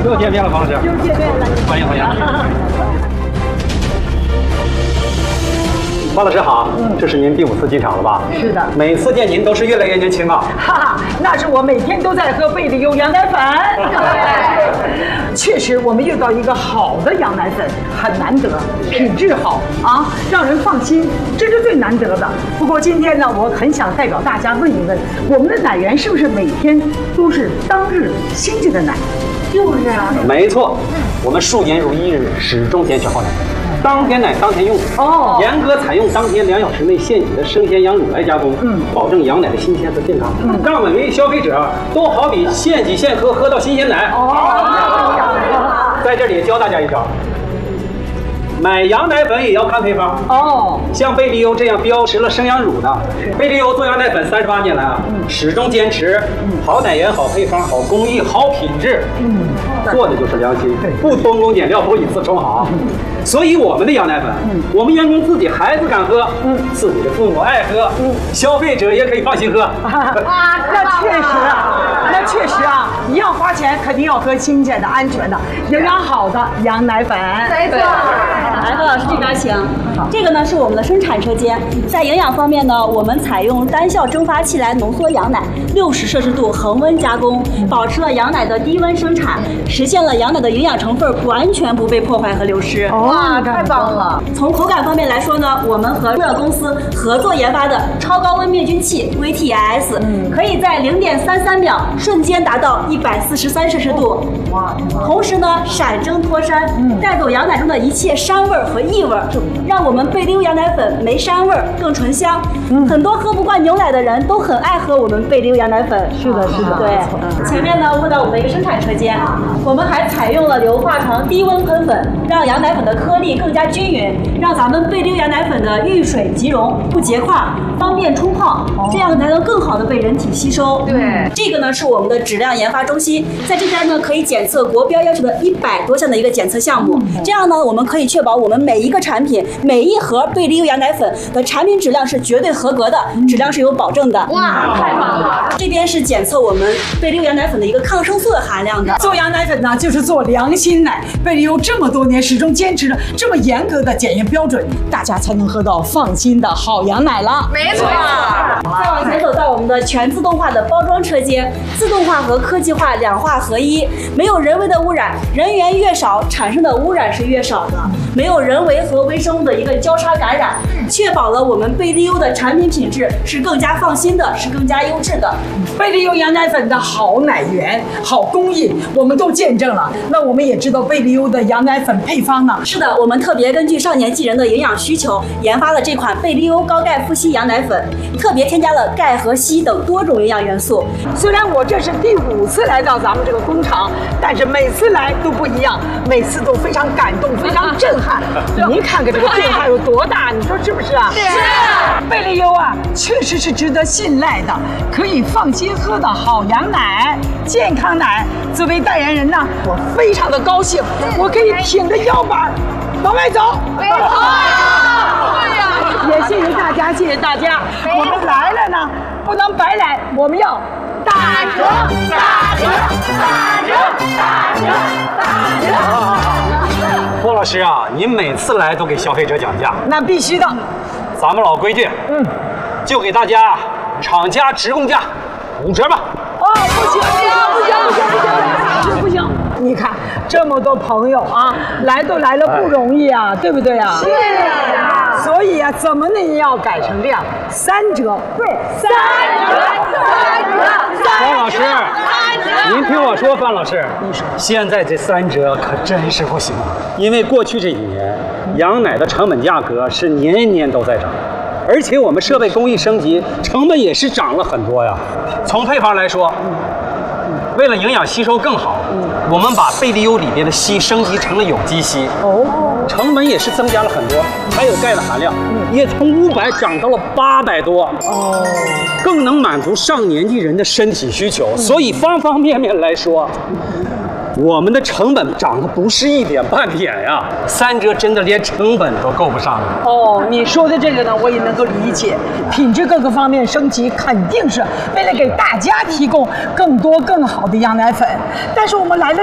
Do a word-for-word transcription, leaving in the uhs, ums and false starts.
又见面了，方老师。 又见面了， 欢迎欢迎。方老师好，嗯，这是您第五次进场了吧？ 是的， 每次见您都是越来越年轻啊。 哈哈，那是我每天都在喝贝利优羊奶粉。确实，我们遇到一个好的羊奶粉很难得，品质好啊，让人放心，这是最难得的。不过今天呢，我很想代表大家问一问，我们的奶源是不是每天都是当日新鲜的奶？就是啊， 没错，我们数年如一日，始终坚持好奶。当天奶当天用哦，严格采用当天两小时内现挤的生鲜羊乳来加工，嗯，保证羊奶的新鲜和健康，嗯，让每位消费者都好比现挤现喝，喝到新鲜奶。哦，在这里教大家一招，买羊奶粉也要看配方哦。像贝利优这样标识了生羊乳的，贝利优做羊奶粉三十八年来啊，嗯、始终坚持、嗯、好奶源、好配方、好工艺、好品质，嗯，做的就是良心，不偷工减料，不以次充好。嗯，所以我们的羊奶粉，嗯，我们员工自己孩子敢喝，嗯，自己的父母爱喝，嗯，消费者也可以放心喝。啊， 那确实啊，那确实啊，你要花钱，肯定要喝新鲜的、安全的、营养好的羊奶粉。 没错。来，何老师这边请。这个呢是我们的生产车间，在营养方面呢，我们采用单效蒸发器来浓缩羊奶，六十摄氏度恒温加工，保持了羊奶的低温生产，实现了羊奶的营养成分完全不被破坏和流失。 哇，太棒了！ 从口感方面来说呢，我们和瑞尔公司合作研发的超高温灭菌器 V T I S，嗯，可以在零点三三秒瞬间达到一百四十三摄氏度。哇！同时呢，闪蒸脱膻，嗯，带走羊奶中的一切膻味和异味，让我们贝利优羊奶粉没膻味更醇香。嗯，很多喝不惯牛奶的人都很爱喝我们贝利优羊奶粉。 是的，是的。 对，前面呢问到我们的一个生产车间，我们还采用了硫化床低温喷粉，让羊奶粉的颗粒更加均匀，让咱们贝利优羊奶粉的遇水即溶，不结块，方便冲泡，这样才能更好的被人体吸收。 对， 这个呢是我们的质量研发中心，在这边呢可以检测国标要求的一百多项的一个检测项目，这样呢我们可以确保我们每一个产品、每一盒贝利优羊奶粉的产品质量是绝对合格的，质量是有保证的。 哇，太棒了！ 这边是检测我们贝利优羊奶粉的一个抗生素的含量的。 做羊奶粉呢，就是做良心奶。贝利优这么多年始终坚持着这么严格的检验标准，大家才能喝到放心的好羊奶了。 没错。再往前走到我们的全自动化的包装车间，自动化和科技化两化合一，没有人为的污染，人员越少，产生的污染是越少的，没有人为和微生物的一个交叉感染，确保了我们贝利优的产品品质是更加放心的，是更加优质的。 贝利优羊奶粉的好奶源、好工艺，我们都见证了。那我们也知道贝利优的羊奶粉配方呢？ 是的，我们特别根据少年纪人的营养需求，研发了这款贝利优高钙富硒羊奶粉，特别添加了钙和硒等多种营养元素。 虽然我这是第五次来到咱们这个工厂，但是每次来都不一样，每次都非常感动，非常震撼。您看看这个变化有多大，你说是不是啊？ 是。 贝利优啊，确实是值得信赖的，可以放心喝的好羊奶、健康奶。作为代言人呢，我非常的高兴，我可以挺着腰板往外走。没错。对呀。也谢谢大家，谢谢大家。我们来了呢，不能白来，我们要打折，打折，打折，打折，打折。 郭老师啊，您每次来都给消费者讲价， 那必须的。 咱们老规矩，嗯，就给大家厂家直供价五折吧。 哦，不行，不行，不行，不行，不行，不行！你看这么多朋友啊，来都来了不容易啊，对不对啊？是啊。所以啊，怎么呢也要改成这样，三折。对，三折，三折， 范老师，您听我说，范老师，你说现在这三折可真是不行，因为过去这几年，羊奶的成本价格是年年都在涨。而且我们设备工艺升级，成本也是涨了很多呀。从配方来说，为了营养吸收更好，我们把贝利优里边的硒升级成了有机硒，哦，成本也是增加了很多。还有钙的含量，也从五百涨到了八百多，哦，更能满足上年纪人的身体需求。所以方方面面来说，我们的成本涨得不是一点半点呀，三折真的连成本都够不上了。 哦，你说的这个呢，我也能够理解，品质各个方面升级，肯定是为了给大家提供更多更好的羊奶粉。但是我们来了